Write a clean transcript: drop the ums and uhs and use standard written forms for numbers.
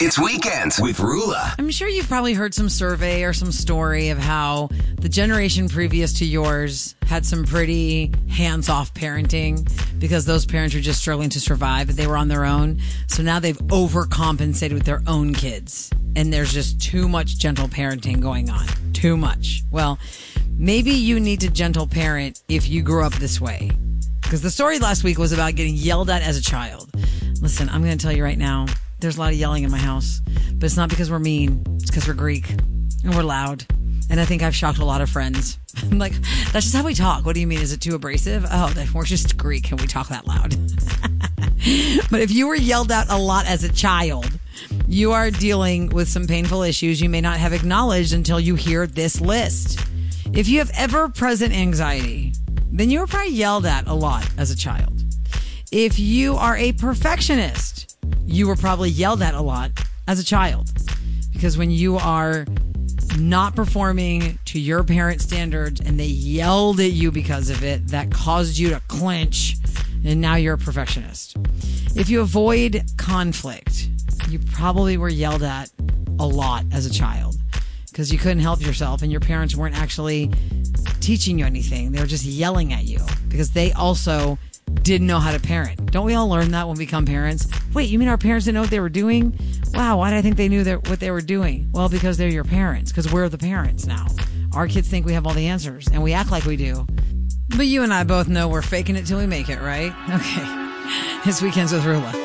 It's Weekends with Rula. I'm sure you've probably heard some survey or some story of how the generation previous to yours had some pretty hands-off parenting because those parents were just struggling to survive, but they were on their own. So now they've overcompensated with their own kids. And there's just too much gentle parenting going on. Too much. Well, maybe you need to gentle parent if you grew up this way. Because the story last week was about getting yelled at as a child. Listen, I'm going to tell you right now, there's a lot of yelling in my house. But it's not because we're mean. It's because we're Greek. And we're loud. And I think I've shocked a lot of friends. I'm like, that's just how we talk. What do you mean? Is it too abrasive? Oh, we're just Greek and we talk that loud. But if you were yelled at a lot as a child, you are dealing with some painful issues you may not have acknowledged until you hear this list. If you have ever-present anxiety, then you were probably yelled at a lot as a child. If you are a perfectionist, you were probably yelled at a lot as a child. Because when you are not performing to your parents' standards and they yelled at you because of it, that caused you to clench, and now you're a perfectionist. If you avoid conflict, you probably were yelled at a lot as a child because you couldn't help yourself and your parents weren't actually teaching you anything. They were just yelling at you because they also didn't know how to parent. Don't we all learn that when we become parents? Wait, you mean our parents didn't know what they were doing? Wow, why did I think they knew what they were doing? Well, because they're your parents, because we're the parents now. Our kids think we have all the answers, and we act like we do. But you and I both know we're faking it till we make it, right? Okay. It's Weekends with Rula.